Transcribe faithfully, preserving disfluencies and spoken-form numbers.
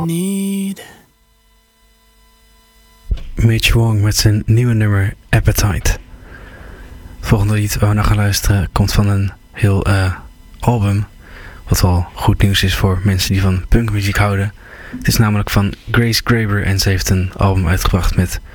need. Mitch Wong met zijn nieuwe nummer Appetite. Het volgende lied waar we naar gaan luisteren komt van een heel uh, album. Wat wel goed nieuws is voor mensen die van punkmuziek houden. Het is namelijk van Grace Graber en ze heeft een album uitgebracht met